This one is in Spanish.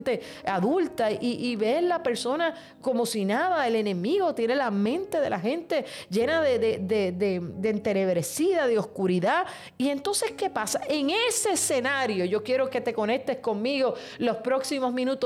adulta y ves la persona como si nada. El enemigo tiene la mente de la gente llena de entenebrecida, de oscuridad. Y entonces, ¿qué pasa? En ese escenario, yo quiero que te conectes conmigo los próximos minutos.